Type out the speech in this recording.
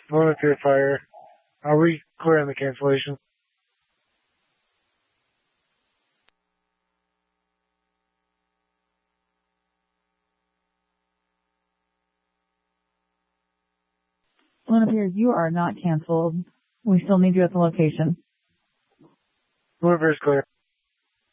Luna Pier Fire. Are we clear on the cancellation? Luna Pier, you are not canceled. We still need you at the location. Luna Pier is clear.